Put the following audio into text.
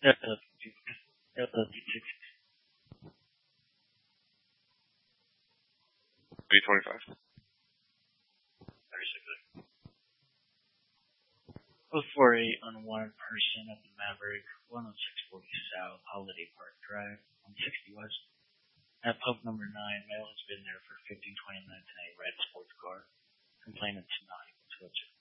Yeah, the D6. B25. 36. For a unwanted person at the Maverick, 10640 South, Holiday Park Drive, 160 West. At pub number 9, male has been there for 15:29 tonight, red sports car. Complainant's 9. So it's